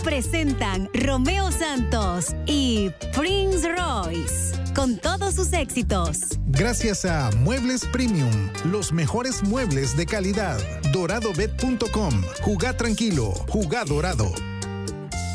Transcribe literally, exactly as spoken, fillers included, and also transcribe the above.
presentan Romeo Santos y Prince Royce con todos sus éxitos. Gracias a Muebles Premium, los mejores muebles de calidad. Doradobet punto com. Jugá tranquilo, jugá dorado.